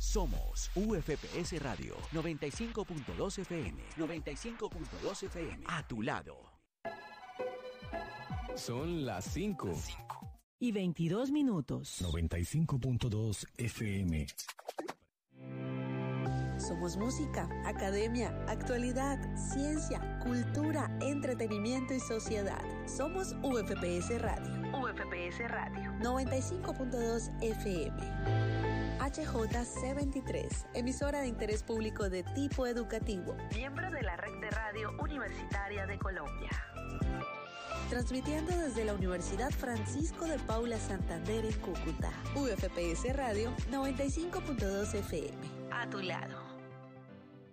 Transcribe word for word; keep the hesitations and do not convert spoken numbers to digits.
Somos U F P S Radio noventa y cinco punto dos F M. noventa y cinco punto dos F M. A tu lado. Son las cinco. Y veintidós minutos. noventa y cinco punto dos F M. Somos música, academia, actualidad, ciencia, cultura, entretenimiento y sociedad. Somos U F P S Radio. U F P S Radio. noventa y cinco punto dos F M. H J C veintitrés, emisora de interés público de tipo educativo. Miembro de la Red de Radio Universitaria de Colombia. Transmitiendo desde la Universidad Francisco de Paula Santander en Cúcuta. U F P S Radio noventa y cinco punto dos F M. A tu lado.